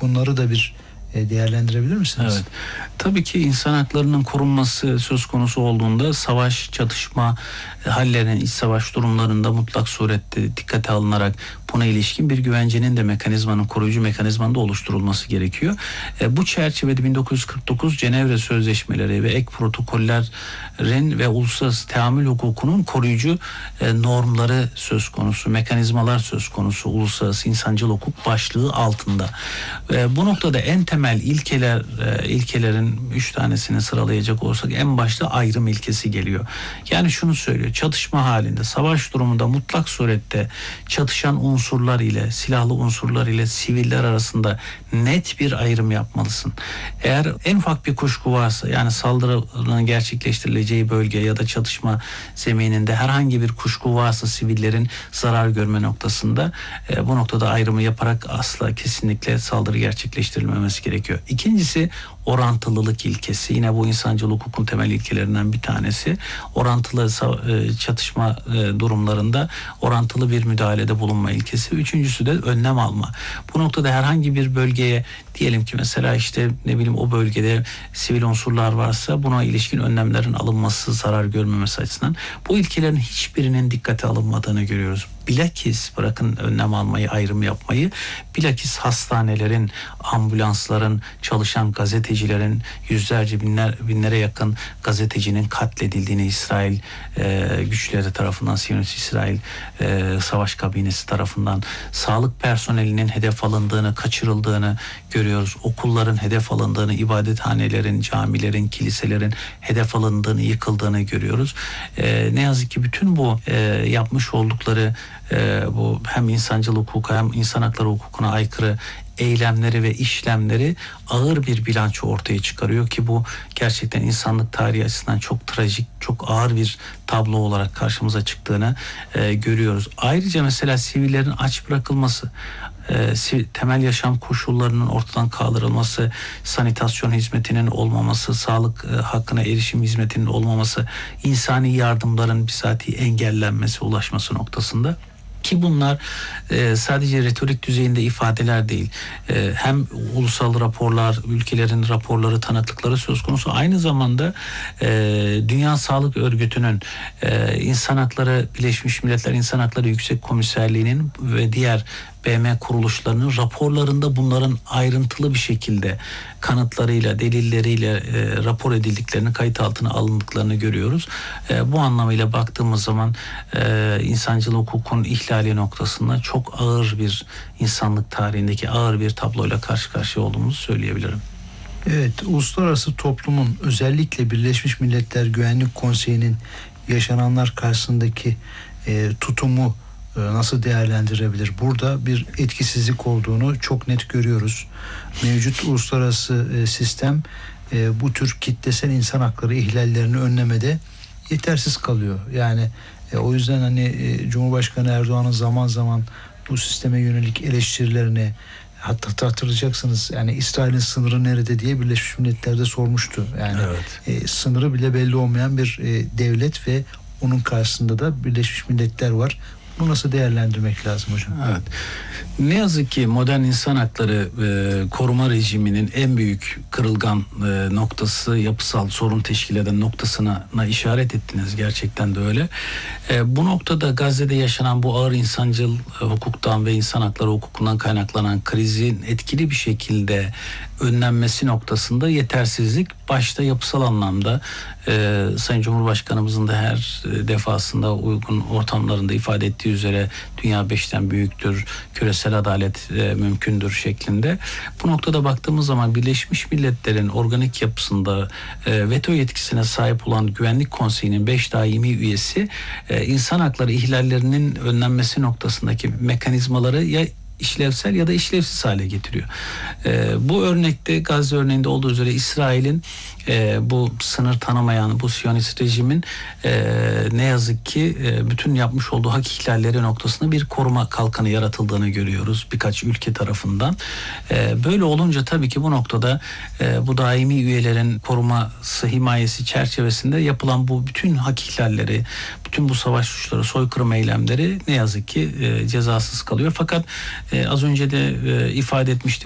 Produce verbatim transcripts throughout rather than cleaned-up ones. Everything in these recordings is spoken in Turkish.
Bunları da bir değerlendirebilir misiniz? Evet. Tabii ki insan haklarının korunması söz konusu olduğunda savaş, çatışma hallerinin, iç savaş durumlarında mutlak surette dikkate alınarak buna ilişkin bir güvencenin de mekanizmanın, koruyucu mekanizmanın da oluşturulması gerekiyor. E, bu çerçevede bin dokuz yüz kırk dokuz Cenevre Sözleşmeleri ve ek protokollerin ve uluslararası teamül hukukunun koruyucu e, normları söz konusu, mekanizmalar söz konusu uluslararası insancıl hukuk başlığı altında. E, bu noktada en temel ilkeler, e, ilkelerin üç tanesini sıralayacak olursak en başta ayrım ilkesi geliyor. Yani şunu söylüyor: çatışma halinde, savaş durumunda mutlak surette çatışan unsurlar ile, silahlı unsurlar ile siviller arasında net bir ayrım yapmalısın. Eğer en ufak bir kuşku varsa, yani saldırının gerçekleştirileceği bölge ya da çatışma zemininde herhangi bir kuşku varsa sivillerin zarar görme noktasında e, bu noktada ayrımı yaparak asla kesinlikle saldırı gerçekleştirilmemesi gerekiyor. İkincisi orantılılık ilkesi. Yine bu insancıl hukukun temel ilkelerinden bir tanesi. Orantılı çatışma durumlarında orantılı bir müdahalede bulunma ilkesi. Üçüncüsü de önlem alma. Bu noktada herhangi bir bölgeye, diyelim ki mesela işte ne bileyim o bölgede sivil unsurlar varsa buna ilişkin önlemlerin alınması, zarar görmemesi açısından bu ilkelerin hiçbirinin dikkate alınmadığını görüyoruz. Bilakis bırakın önlem almayı, ayrım yapmayı, bilakis hastanelerin, ambulansların, çalışan gazetecilerin, yüzlerce binler, binlere yakın gazetecinin katledildiğini İsrail e, güçleri tarafından, Siyonist İsrail e, savaş kabinesi tarafından, sağlık personelinin hedef alındığını, kaçırıldığını görüyoruz. Okulların hedef alındığını, ibadethanelerin, camilerin, kiliselerin hedef alındığını, yıkıldığını görüyoruz. E, ne yazık ki bütün bu e, yapmış oldukları Ee, bu hem insancıl hukuka hem insan hakları hukukuna aykırı eylemleri ve işlemleri ağır bir bilanço ortaya çıkarıyor ki bu gerçekten insanlık tarihi açısından çok trajik, çok ağır bir tablo olarak karşımıza çıktığını e, görüyoruz. Ayrıca mesela sivillerin aç bırakılması, e, temel yaşam koşullarının ortadan kaldırılması, sanitasyon hizmetinin olmaması, sağlık e, hakkına erişim hizmetinin olmaması, insani yardımların bizatihi engellenmesi, ulaşması noktasında. Ki bunlar e, sadece retorik düzeyinde ifadeler değil. E, hem ulusal raporlar, ülkelerin raporları, tanıklıkları söz konusu. Aynı zamanda e, Dünya Sağlık Örgütü'nün, e, İnsan Hakları, Birleşmiş Milletler İnsan Hakları Yüksek Komiserliği'nin ve diğer B M kuruluşlarının raporlarında bunların ayrıntılı bir şekilde kanıtlarıyla, delilleriyle e, rapor edildiklerini, kayıt altına alındıklarını görüyoruz. E, bu anlamıyla baktığımız zaman e, insancıl hukukun ihlali noktasında çok ağır bir, insanlık tarihindeki ağır bir tabloyla karşı karşıya olduğumuzu söyleyebilirim. Evet, uluslararası toplumun, özellikle Birleşmiş Milletler Güvenlik Konseyi'nin yaşananlar karşısındaki e, tutumu nasıl değerlendirebilir? Burada bir etkisizlik olduğunu çok net görüyoruz. Mevcut uluslararası sistem bu tür kitlesel insan hakları ihlallerini önlemede yetersiz kalıyor. Yani o yüzden hani Cumhurbaşkanı Erdoğan'ın zaman zaman bu sisteme yönelik eleştirilerini, hatta hatırlayacaksınız, yani İsrail'in sınırı nerede diye Birleşmiş Milletler'de sormuştu. Yani evet. e, sınırı bile belli olmayan bir e, devlet ve onun karşısında da Birleşmiş Milletler var. Bunu nasıl değerlendirmek lazım hocam? Evet. Ne yazık ki modern insan hakları e, koruma rejiminin en büyük kırılgan e, noktası, yapısal sorun teşkil eden noktasına işaret ettiniz. Gerçekten de öyle. E, bu noktada Gazze'de yaşanan bu ağır insancıl e, hukuktan ve insan hakları hukukundan kaynaklanan krizin etkili bir şekilde önlenmesi noktasında yetersizlik başta yapısal anlamda e, Sayın Cumhurbaşkanımızın da her e, defasında uygun ortamlarında ifade ettiği üzere dünya beşten büyüktür, küresel adalet e, mümkündür şeklinde. Bu noktada baktığımız zaman Birleşmiş Milletler'in organik yapısında e, veto yetkisine sahip olan Güvenlik Konseyi'nin beş daimi üyesi e, insan hakları ihlallerinin önlenmesi noktasındaki mekanizmaları ya işlevsel ya da işlevsiz hale getiriyor. Ee, bu örnekte, Gazze örneğinde olduğu üzere İsrail'in e, bu sınır tanımayan bu Siyonist rejimin e, ne yazık ki e, bütün yapmış olduğu hak ihlalleri noktasında bir koruma kalkanı yaratıldığını görüyoruz birkaç ülke tarafından. E, böyle olunca tabii ki bu noktada e, bu daimi üyelerin koruması, himayesi çerçevesinde yapılan bu bütün hak ihlalleri, bütün bu savaş suçları, soykırım eylemleri ne yazık ki e, cezasız kalıyor. Fakat e, az önce de e, ifade etmiştim, uluslararası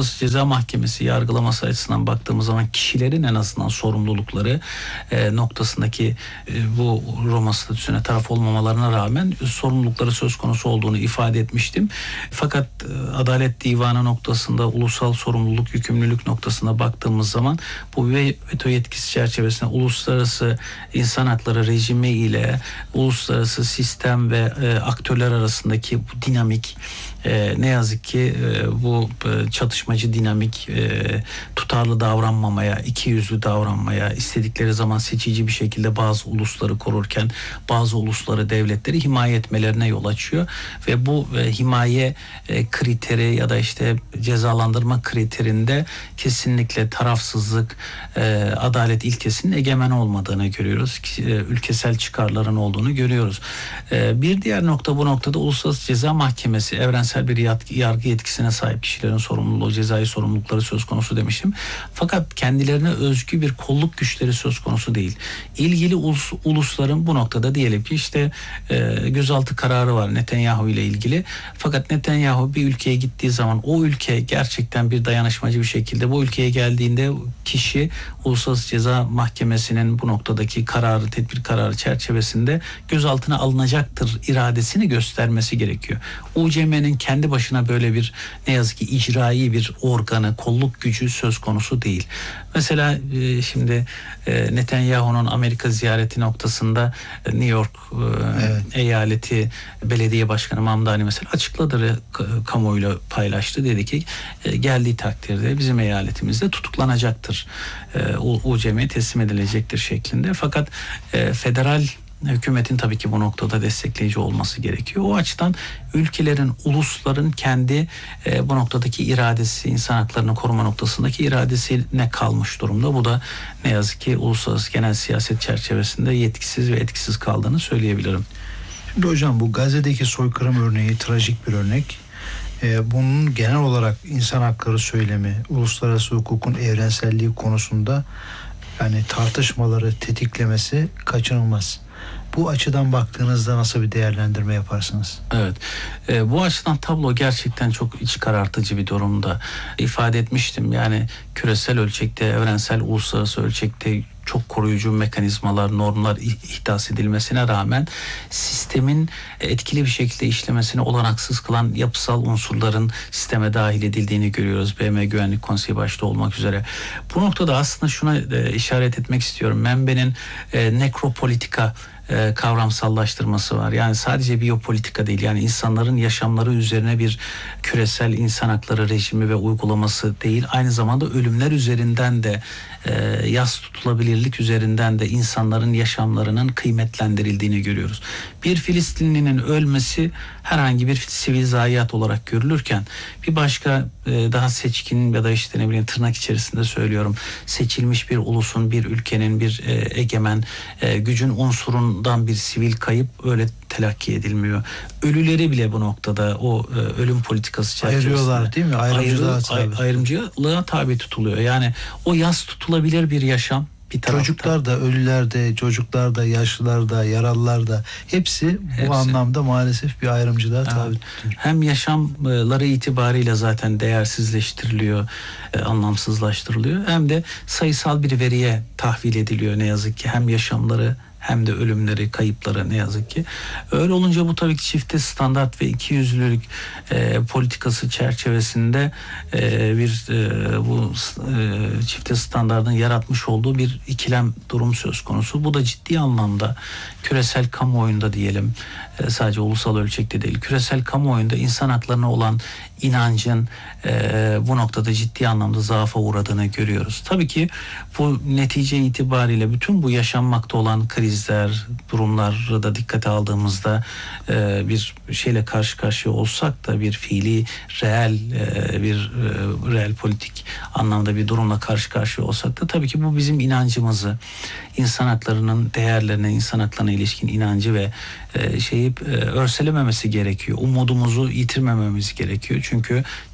Uluslararası Ceza Mahkemesi yargılaması açısından baktığımız zaman kişilerin en azından sorumlulukları e, noktasındaki e, bu Roma Statüsü'ne taraf olmamalarına rağmen sorumlulukları söz konusu olduğunu ifade etmiştim. Fakat e, Adalet Divanı noktasında ulusal sorumluluk, yükümlülük noktasına baktığımız zaman bu veto yetkisi çerçevesinde uluslararası insan hakları rejimi ile uluslararası sistem ve e, aktörler arasındaki bu dinamik e, ne yazık ki e, bu e, çatışmacı dinamik e, tutarlı davranmamaya, ikiyüzlü davranmaya, istedikleri zaman seçici bir şekilde bazı ulusları korurken bazı ulusları, devletleri himaye etmelerine yol açıyor ve bu e, himaye e, kriteri ya da işte cezalandırma kriterinde kesinlikle tarafsızlık, e, adalet ilkesinin egemen olmadığını görüyoruz. E, ülkesel çıkarların olduğunu görüyoruz. E, bir diğer nokta bu noktada Uluslararası Ceza Mahkemesi evrensel bir yargı yetkisine sahip kişilerin sorumluluğu, cezai sorumlulukları söz konusu demişim. Fakat kendilerine özgü bir kolluk güçleri söz konusu değil. İlgili ulus, ulusların bu noktada diyelim ki işte e, gözaltı kararı var Netanyahu ile ilgili. Fakat Netanyahu bir ülkeye gittiği zaman o ülke gerçekten bir dayanışmacı bir şekilde bu ülkeye geldiğinde kişi Uluslararası Ceza Mahkemesi'nin bu noktadaki kararı, tedbir kararı çerçevesinde gözaltına alınacaktır iradesini göstermesi gerekiyor. U C M'nin kendi başına böyle bir ne yazık ki icrai bir organı, kolluk gücü söz konusu değil. Mesela e, şimdi e, Netanyahu'nun Amerika ziyareti noktasında e, New York e, evet. eyaleti belediye başkanı Mamdani mesela açıkladı, kamuoyuyla paylaştı. Dedi ki e, geldiği takdirde bizim eyaletimizde tutuklanacaktır. E, U C M'ye teslim edilecektir şeklinde. Fakat e, federal hükümetin tabii ki bu noktada destekleyici olması gerekiyor. O açıdan ülkelerin, ulusların kendi e, bu noktadaki iradesi, insan haklarını koruma noktasındaki iradesine kalmış durumda. Bu da ne yazık ki uluslararası genel siyaset çerçevesinde yetkisiz ve etkisiz kaldığını söyleyebilirim. Şimdi hocam bu Gazze'deki soykırım örneği trajik bir örnek. Ee, bunun genel olarak insan hakları söylemi, uluslararası hukukun evrenselliği konusunda yani tartışmaları tetiklemesi kaçınılmaz. Bu açıdan baktığınızda nasıl bir değerlendirme yaparsınız? Evet. E, bu açıdan tablo gerçekten çok iç karartıcı bir durumda. İfade etmiştim. Yani küresel ölçekte, evrensel, uluslararası ölçekte çok koruyucu mekanizmalar, normlar ihdas edilmesine rağmen sistemin etkili bir şekilde işlemesine olanaksız kılan yapısal unsurların sisteme dahil edildiğini görüyoruz. B M Güvenlik Konseyi başta olmak üzere. Bu noktada aslında şuna e, işaret etmek istiyorum. Membe'nin e, nekropolitika e, kavramsallaştırması var. Yani sadece biyopolitika değil, yani insanların yaşamları üzerine bir küresel insan hakları rejimi ve uygulaması değil, aynı zamanda ölümler üzerinden de e, yas tutulabilirlik üzerinden de insanların yaşamlarının kıymetlendirildiğini görüyoruz. Bir Filistinlinin ölmesi herhangi bir sivil zayiat olarak görülürken bir başka e, daha seçkin ya da işte ne bileyim tırnak içerisinde söylüyorum seçilmiş bir ulusun, bir ülkenin, bir e, egemen e, gücün unsurundan bir sivil kayıp öyle telakki edilmiyor. Ölüleri bile bu noktada o e, ölüm politikası çerçevesinde ayırıyorlar değil mi? Ayrımcılığa tabi. Ayrımcılığa tabi tutuluyor. Yani o yas tutulabilir bir yaşam bir tarafta. Çocuklar da, ölüler de, çocuklar da, yaşlılar da, yaralılar da hepsi bu hepsi. anlamda maalesef bir ayrımcılığa evet. tabi tutuyor. Hem yaşamları itibariyle zaten değersizleştiriliyor, e, anlamsızlaştırılıyor. Hem de sayısal bir veriye tahvil ediliyor ne yazık ki. Hem yaşamları hem de ölümleri, kayıpları ne yazık ki. Öyle olunca bu tabii ki çifte standart ve ikiyüzlülük e, politikası çerçevesinde e, bir e, bu e, çifte standardın yaratmış olduğu bir ikilem durum söz konusu. Bu da ciddi anlamda küresel kamuoyunda diyelim, e, sadece ulusal ölçekte değil, küresel kamuoyunda insan haklarına olan inancın e, bu noktada ciddi anlamda zaafa uğradığını görüyoruz. Tabii ki bu netice itibariyle bütün bu yaşanmakta olan krizler, durumları da dikkate aldığımızda e, bir şeyle karşı karşıya olsak da bir fiili, reel e, bir e, reel politik anlamda bir durumla karşı karşıya olsak da tabii ki bu bizim inancımızı, insan haklarının değerlerine, insan haklarına ilişkin inancı ve e, şeyi e, örselememesi gerekiyor. Umudumuzu yitirmememiz gerekiyor. Çünkü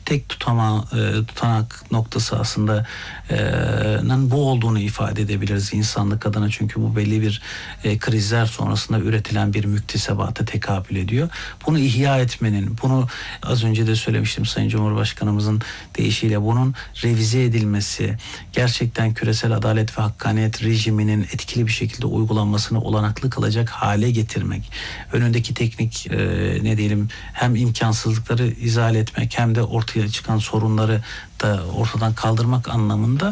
tek tutama, e, tutanak noktası aslında e, bu olduğunu ifade edebiliriz insanlık adına. Çünkü bu belli bir e, krizler sonrasında üretilen bir müktesebata tekabül ediyor. Bunu ihya etmenin, bunu az önce de söylemiştim Sayın Cumhurbaşkanımızın deyişiyle, bunun revize edilmesi, gerçekten küresel adalet ve hakkaniyet rejiminin etkili bir şekilde uygulanmasını olanaklı kılacak hale getirmek, önündeki teknik e, ne diyelim hem imkansızlıkları izale etmek hem de ortaya çıkan sorunları da ortadan kaldırmak anlamında